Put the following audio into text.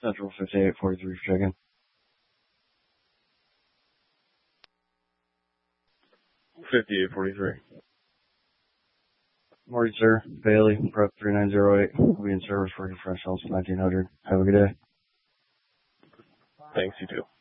Central 5843 for check-in. Morning, sir. Bailey, prep 3908. We'll be in service for your fresh house 1900. Have a good day. Thanks, you too.